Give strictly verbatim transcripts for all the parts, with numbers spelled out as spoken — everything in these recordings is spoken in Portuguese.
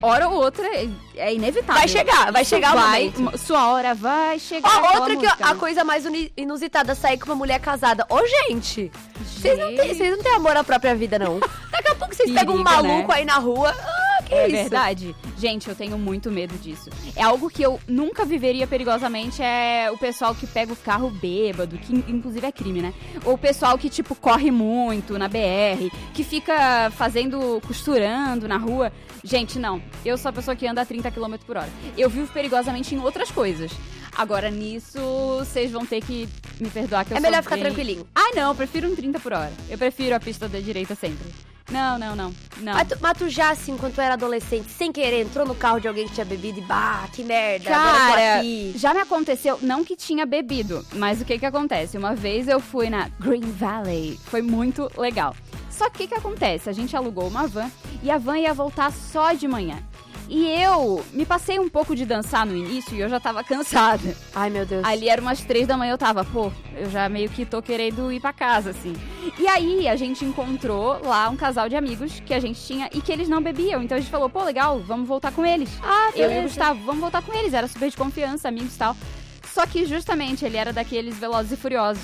hora ou outra é, é inevitável. Vai chegar, vai chegar vai, o momento. Sua hora vai chegar. Ó, outra que música, a coisa mais inusitada, sair com uma mulher casada. Ô, gente, vocês não, não têm amor à própria vida, não. Daqui a pouco vocês Periga, pegam um maluco, né? Aí na rua. Ah, que é isso? verdade. Gente, eu tenho muito medo disso. É algo que eu nunca viveria perigosamente, é o pessoal que pega o carro bêbado, que inclusive é crime, né? Ou o pessoal que, tipo, corre muito na B R, que fica fazendo, costurando na rua. Gente, não. Eu sou a pessoa que anda a trinta quilômetros por hora. Eu vivo perigosamente em outras coisas. Agora, nisso, vocês vão ter que me perdoar que eu É sou melhor ficar bem... tranquilinho. Ai, não. Eu prefiro um trinta por hora. Eu prefiro a pista da direita sempre. Não, não, não. não. Mas, tu, mas tu já, assim, quando tu era adolescente, sem querer, entrou no carro de alguém que tinha bebido e bah, que merda, Cara, agora eu tô aqui. Já me aconteceu, não que tinha bebido, mas o que que acontece? Uma vez eu fui na Green Valley, foi muito legal. Só que o que que acontece? A gente alugou uma van e a van ia voltar só de manhã. E eu me passei um pouco de dançar no início e eu já tava cansada. Ai, meu Deus. Ali era umas três da manhã, eu tava, pô, eu já meio que tô querendo ir pra casa, assim. E aí a gente encontrou lá um casal de amigos que a gente tinha e que eles não bebiam. Então a gente falou, pô, legal, vamos voltar com eles. Ah, eu e o Gustavo, vamos voltar com eles. Era super de confiança, amigos e tal. Só que justamente ele era daqueles Velozes e Furiosos.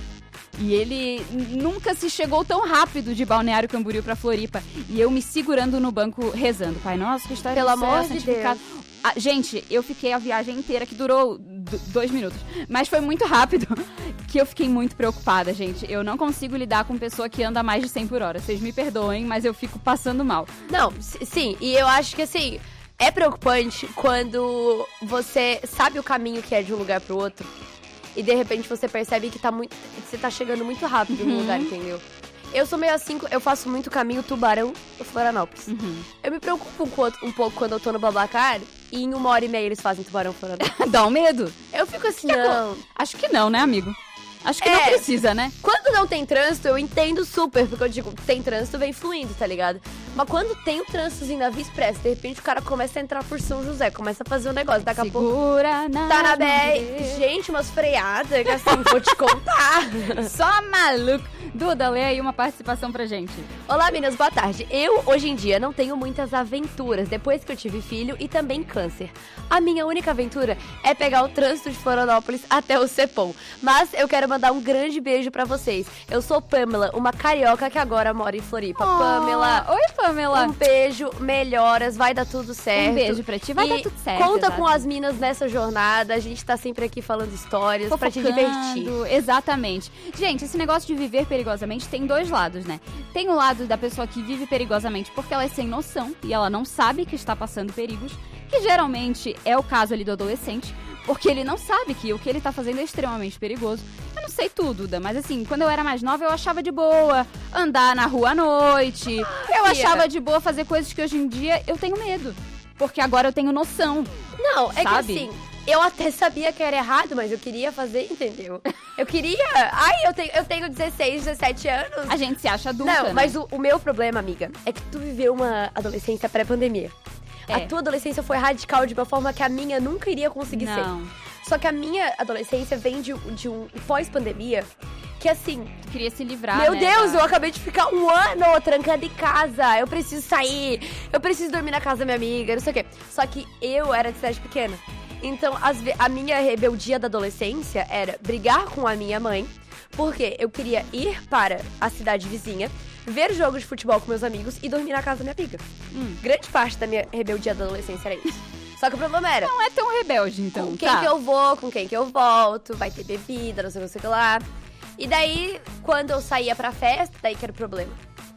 E ele nunca se chegou tão rápido de Balneário Camboriú pra Floripa. E eu me segurando no banco, rezando. Pai nosso, que história Pelo do céu, amor de santificado. Deus. Ah, gente, eu fiquei a viagem inteira, que durou d- dois minutos. Mas foi muito rápido, que eu fiquei muito preocupada, gente. Eu não consigo lidar com pessoa que anda mais de cem por hora. Vocês me perdoem, mas eu fico passando mal. Não, sim. E eu acho que, assim, é preocupante quando você sabe o caminho que é de um lugar pro outro. E de repente você percebe que tá muito, você tá chegando muito rápido uhum. no lugar, entendeu? Eu sou meio assim, eu faço muito caminho Tubarão ou Florianópolis. Uhum. Eu me preocupo um, um pouco quando eu tô no BlaBlaCar e em uma hora e meia eles fazem Tubarão Florianópolis. Dá um medo? Eu fico assim, que não. É, acho que não, né, amigo? Acho que é, não precisa, né? Quando não tem trânsito, eu entendo super, porque eu digo, tem trânsito, vem fluindo, tá ligado? Mas quando tem o trânsitozinho na Via Expressa, de repente o cara começa a entrar por São José, começa a fazer um negócio, daqui a pouco Segura na tá na B R. Gente, umas freadas, que assim, vou te contar. Só maluco. Duda, lê aí uma participação pra gente. Olá, meninas, boa tarde. Eu, hoje em dia, não tenho muitas aventuras, depois que eu tive filho e também câncer. A minha única aventura é pegar o trânsito de Florianópolis até o Cepom. Mas eu quero mandar um grande beijo pra vocês. Eu sou Pamela, uma carioca que agora mora em Floripa. Oh, Pamela. Oi, Pamela. Um beijo, melhoras, vai dar tudo certo. Um beijo pra ti, vai e dar tudo certo. Conta exato. com as minas nessa jornada, a gente tá sempre aqui falando histórias Fofocando, pra te divertir. Exatamente. Gente, esse negócio de viver perigosamente tem dois lados, né? Tem o lado da pessoa que vive perigosamente porque ela é sem noção e ela não sabe que está passando perigos, que geralmente é o caso ali do adolescente, porque ele não sabe que o que ele tá fazendo é extremamente perigoso. Eu não sei tudo, Duda, mas assim, quando eu era mais nova eu achava de boa andar na rua à noite, eu achava de boa fazer coisas que hoje em dia eu tenho medo, porque agora eu tenho noção. Não, é sabe? que assim, eu até sabia que era errado, mas eu queria fazer, entendeu? Eu queria... Ai, eu tenho, eu tenho dezesseis, dezessete anos. A gente se acha adulta, Não, né? mas o, o meu problema, amiga, é que tu viveu uma adolescência pré-pandemia. É. A tua adolescência foi radical de uma forma que a minha nunca iria conseguir Não. ser. Só que a minha adolescência vem de, de um pós-pandemia que, assim... Tu queria se livrar, Meu né, Deus, da... eu acabei de ficar um ano trancada em casa. Eu preciso sair, eu preciso dormir na casa da minha amiga, não sei o quê. Só que eu era de cidade pequena. Então, as, a minha rebeldia da adolescência era brigar com a minha mãe, porque eu queria ir para a cidade vizinha, ver jogo de futebol com meus amigos e dormir na casa da minha amiga. Hum. Grande parte da minha rebeldia da adolescência era isso. Só que o problema era... Não é tão rebelde, então. Com quem tá. que eu vou, com quem que eu volto, vai ter bebida, não sei o que, não sei o que lá. E daí, quando eu saía pra festa, daí que era o problema.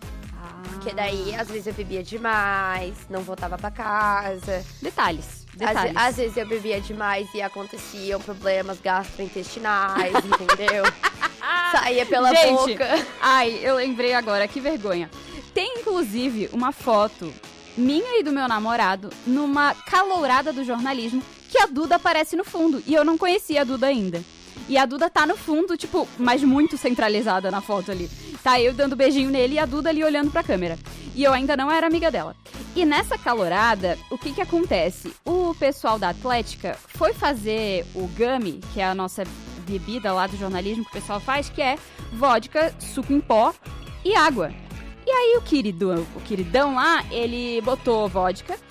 Ah. Porque daí, às vezes eu bebia demais, não voltava pra casa. Detalhes. Às, Detalhes. às vezes eu bebia demais e aconteciam problemas gastrointestinais, entendeu? Saía pela Gente, boca. Ai, eu lembrei agora, que vergonha. Tem, inclusive, uma foto minha e do meu namorado numa calourada do jornalismo que a Duda aparece no fundo. E eu não conhecia a Duda ainda. E a Duda tá no fundo, tipo, mas muito centralizada na foto ali. Tá eu dando beijinho nele e a Duda ali olhando pra câmera. E eu ainda não era amiga dela. E nessa calorada, o que que acontece? O pessoal da Atlética foi fazer o gummy, que é a nossa bebida lá do jornalismo que o pessoal faz, que é vodka, suco em pó e água. E aí o queridão, o queridão lá, ele botou vodka,